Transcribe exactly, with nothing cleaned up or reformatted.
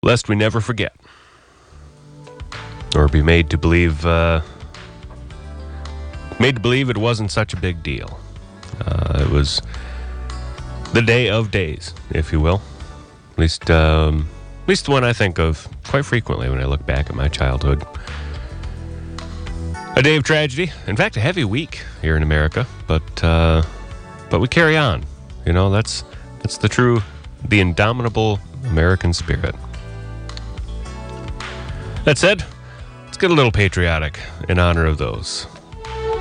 lest we never forget or be made to believe uh, made to believe it wasn't such a big deal. Uh, it was the day of days, if you will. At least, um, at least the one I think of quite frequently when I look back at my childhood. A day of tragedy. In fact, a heavy week here in America, but uh, but we carry on. You know, that's that's the true, the indomitable American spirit. That said, let's get a little patriotic in honor of those.